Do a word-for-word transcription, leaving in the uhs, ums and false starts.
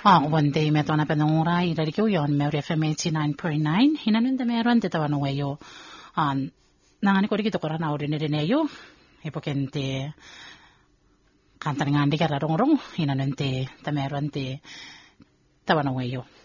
Ah, one day me tona penungura i rari kiu yon me F M eighty-nine point nine. Hinanun te meron te tawa no yo. An nangani ko dikito kora na uri ni rene yo. Ipoken te kantar ngandi kara rong rong. Hinanun te te meron te tawa no yo.